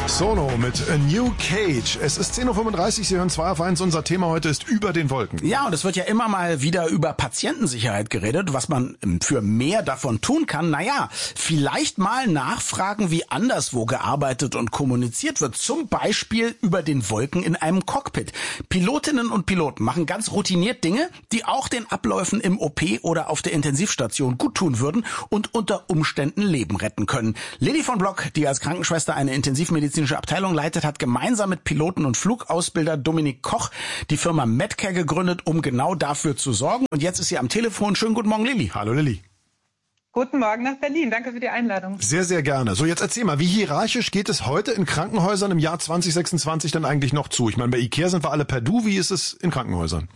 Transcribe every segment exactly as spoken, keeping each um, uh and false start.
Sono mit A New Cage. Es ist zehn Uhr fünfunddreißig, Sie hören zwei auf eins. Unser Thema heute ist über den Wolken. Ja, und es wird ja immer mal wieder über Patientensicherheit geredet, was man für mehr davon tun kann. Naja, vielleicht mal nachfragen, wie anderswo gearbeitet und kommuniziert wird. Zum Beispiel über den Wolken in einem Cockpit. Pilotinnen und Piloten machen ganz routiniert Dinge, die auch den Abläufen im O P oder auf der Intensivstation gut tun würden und unter Umständen Leben retten können. Lilly von Block, die als Krankenschwester eine intensivmedizinische Abteilung leitet, hat gemeinsam mit Piloten und Flugausbilder Dominik Koch die Firma Medcare gegründet, um genau dafür zu sorgen. Und jetzt ist sie am Telefon. Schönen guten Morgen, Lilly. Hallo, Lilly. Guten Morgen nach Berlin. Danke für die Einladung. Sehr, sehr gerne. So, jetzt erzähl mal, wie hierarchisch geht es heute in Krankenhäusern im Jahr zwanzig sechsundzwanzig denn eigentlich noch zu? Ich meine, bei Ikea sind wir alle per Du. Wie ist es in Krankenhäusern?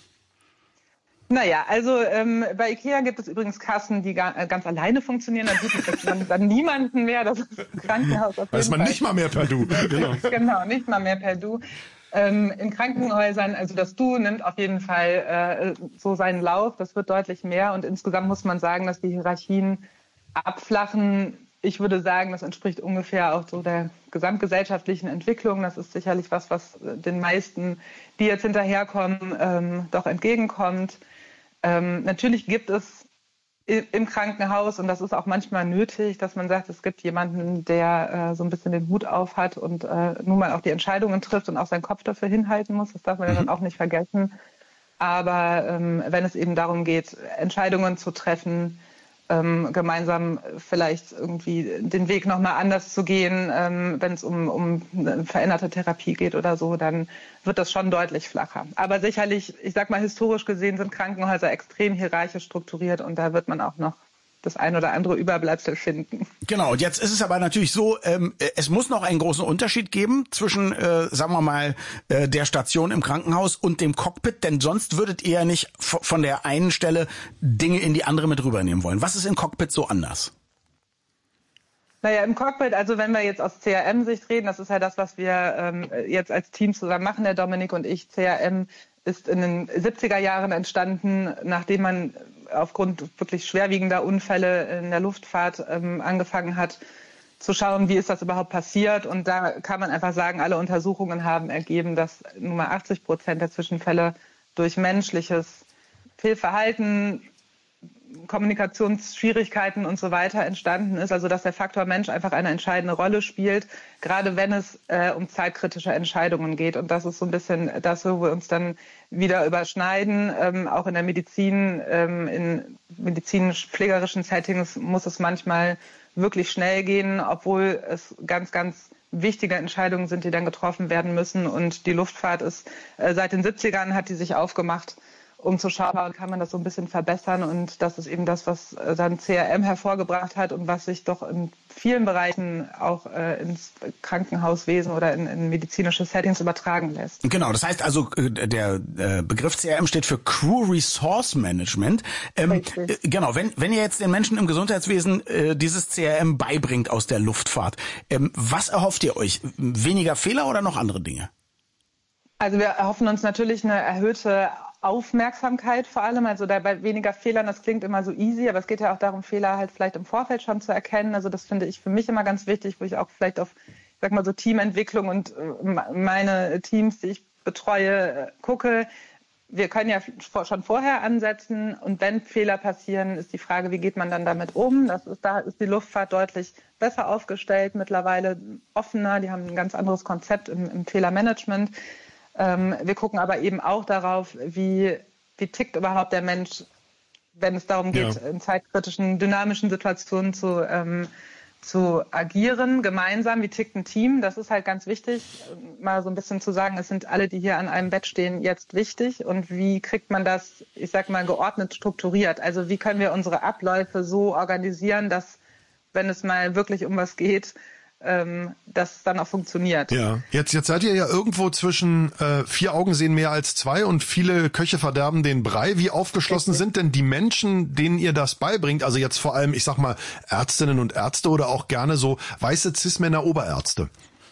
Naja, also ähm, bei Ikea gibt es übrigens Kassen, die ga, äh, ganz alleine funktionieren. Dann sieht man dann niemanden mehr. Das ist ein Krankenhaus. Auf Weiß man Fall. nicht mal mehr per Du. Genau. Genau, nicht mal mehr per Du. Ähm, in Krankenhäusern, also das Du nimmt auf jeden Fall äh, so seinen Lauf. Das wird deutlich mehr. Und insgesamt muss man sagen, dass die Hierarchien abflachen. Ich würde sagen, das entspricht ungefähr auch so der gesamtgesellschaftlichen Entwicklung. Das ist sicherlich was, was den meisten, die jetzt hinterherkommen, ähm, doch entgegenkommt. Ähm, natürlich gibt es im Krankenhaus, und das ist auch manchmal nötig, dass man sagt, es gibt jemanden, der äh, so ein bisschen den Hut auf hat und äh, nun mal auch die Entscheidungen trifft und auch seinen Kopf dafür hinhalten muss. Das darf man ja dann auch nicht vergessen. Aber ähm, wenn es eben darum geht, Entscheidungen zu treffen, ähm, gemeinsam vielleicht irgendwie den Weg nochmal anders zu gehen, ähm, wenn es um, um eine veränderte Therapie geht oder so, dann wird das schon deutlich flacher. Aber sicherlich, ich sag mal, historisch gesehen sind Krankenhäuser extrem hierarchisch strukturiert und da wird man auch noch das ein oder andere Überbleibsel finden. Genau, und jetzt ist es aber natürlich so, ähm, es muss noch einen großen Unterschied geben zwischen, äh, sagen wir mal, äh, der Station im Krankenhaus und dem Cockpit, denn sonst würdet ihr ja nicht f- von der einen Stelle Dinge in die andere mit rübernehmen wollen. Was ist im Cockpit so anders? Naja, im Cockpit, also wenn wir jetzt aus C R M-Sicht reden, das ist ja das, was wir ähm, jetzt als Team zusammen machen, der Dominik und ich. C R M ist in den siebziger Jahren entstanden, nachdem man aufgrund wirklich schwerwiegender Unfälle in der Luftfahrt ähm, angefangen hat, zu schauen, wie ist das überhaupt passiert. Und da kann man einfach sagen, alle Untersuchungen haben ergeben, dass nun mal achtzig Prozent der Zwischenfälle durch menschliches Fehlverhalten, Kommunikationsschwierigkeiten und so weiter entstanden ist, also dass der Faktor Mensch einfach eine entscheidende Rolle spielt, gerade wenn es äh, um zeitkritische Entscheidungen geht. Und das ist so ein bisschen das, wo wir uns dann wieder überschneiden. Ähm, auch in der Medizin, ähm, in medizinisch-pflegerischen Settings muss es manchmal wirklich schnell gehen, obwohl es ganz, ganz wichtige Entscheidungen sind, die dann getroffen werden müssen. Und die Luftfahrt ist äh, seit den siebzigern hat die sich aufgemacht, um zu schauen, kann man das so ein bisschen verbessern. Und das ist eben das, was dann C R M hervorgebracht hat und was sich doch in vielen Bereichen auch äh, ins Krankenhauswesen oder in, in medizinische Settings übertragen lässt. Genau, das heißt also, der äh, Begriff C R M steht für Crew Resource Management. Ähm, äh, genau, wenn, wenn ihr jetzt den Menschen im Gesundheitswesen äh, dieses C R M beibringt aus der Luftfahrt, ähm, was erhofft ihr euch? Weniger Fehler oder noch andere Dinge? Also wir erhoffen uns natürlich eine erhöhte Aufmerksamkeit vor allem, also da bei weniger Fehlern, das klingt immer so easy, aber es geht ja auch darum, Fehler halt vielleicht im Vorfeld schon zu erkennen. Also das finde ich für mich immer ganz wichtig, wo ich auch vielleicht auf, ich sag mal so Teamentwicklung und meine Teams, die ich betreue, gucke. Wir können ja schon vorher ansetzen und wenn Fehler passieren, ist die Frage, wie geht man dann damit um? Das ist, da ist die Luftfahrt deutlich besser aufgestellt, mittlerweile offener, die haben ein ganz anderes Konzept im, im Fehlermanagement. Ähm, wir gucken aber eben auch darauf, wie, wie tickt überhaupt der Mensch, wenn es darum geht, ja. in zeitkritischen, dynamischen Situationen zu, ähm, zu agieren, gemeinsam. Wie tickt ein Team? Das ist halt ganz wichtig, mal so ein bisschen zu sagen, es sind alle, die hier an einem Bett stehen, jetzt wichtig. Und wie kriegt man das, ich sag mal, geordnet strukturiert? Also wie können wir unsere Abläufe so organisieren, dass, wenn es mal wirklich um was geht, ähm, dass es dann auch funktioniert. Ja, jetzt jetzt seid ihr ja irgendwo zwischen äh, vier Augen sehen mehr als zwei und viele Köche verderben den Brei. Wie aufgeschlossen Richtig. Sind denn die Menschen, denen ihr das beibringt? Also jetzt vor allem, ich sag mal, Ärztinnen und Ärzte oder auch gerne so weiße Cis-Männer Oberärzte?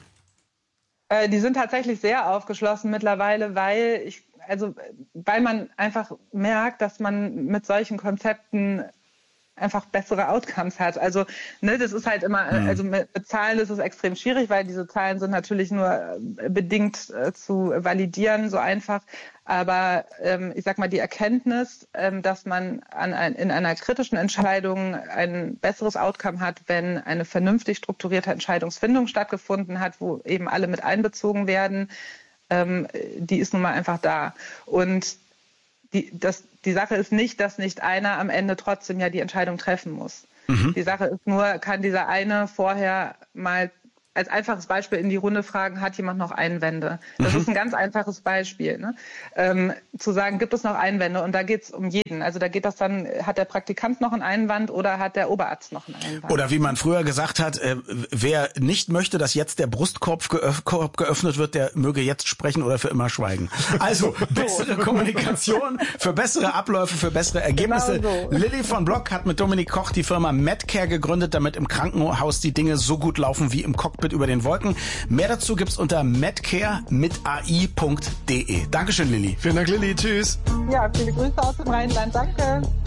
Äh, die sind tatsächlich sehr aufgeschlossen mittlerweile, weil ich also weil man einfach merkt, dass man mit solchen Konzepten einfach bessere Outcomes hat. Also ne, das ist halt immer, mhm. also mit, mit Zahlen ist es extrem schwierig, weil diese Zahlen sind natürlich nur bedingt äh, zu validieren, so einfach. Aber ähm, ich sag mal, die Erkenntnis, ähm, dass man an ein, in einer kritischen Entscheidung ein besseres Outcome hat, wenn eine vernünftig strukturierte Entscheidungsfindung stattgefunden hat, wo eben alle mit einbezogen werden, ähm, die ist nun mal einfach da. Und Die, das, die Sache ist nicht, dass nicht einer am Ende trotzdem ja die Entscheidung treffen muss. Mhm. Die Sache ist nur, kann dieser eine vorher mal als einfaches Beispiel in die Runde fragen, hat jemand noch Einwände? Das mhm. ist ein ganz einfaches Beispiel. Ne? Ähm, zu sagen, gibt es noch Einwände? Und da geht es um jeden. Also da geht das dann, hat der Praktikant noch einen Einwand oder hat der Oberarzt noch einen Einwand? Oder wie man früher gesagt hat, äh, wer nicht möchte, dass jetzt der Brustkorb geöff- Korb geöffnet wird, der möge jetzt sprechen oder für immer schweigen. Also bessere Kommunikation, für bessere Abläufe, für bessere Ergebnisse. Genau so. Lilly von Block hat mit Dominik Koch die Firma Medcare gegründet, damit im Krankenhaus die Dinge so gut laufen wie im Cockpit über den Wolken. Mehr dazu gibt's unter medcare mit a i punkt d e. Dankeschön, Lilly. Vielen Dank, Lilly. Tschüss. Ja, viele Grüße aus dem Rheinland. Danke.